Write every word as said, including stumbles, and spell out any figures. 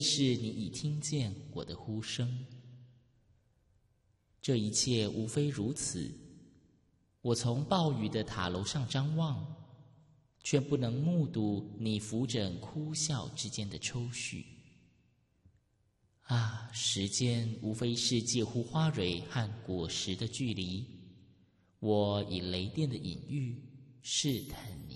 是你已听见我的呼声。这一切无非如此。我从暴雨的塔楼上张望，却不能目睹你扶枕哭笑之间的抽搐。啊，时间无非是介乎花蕊和果实的距离，我以雷电的隐喻试探你。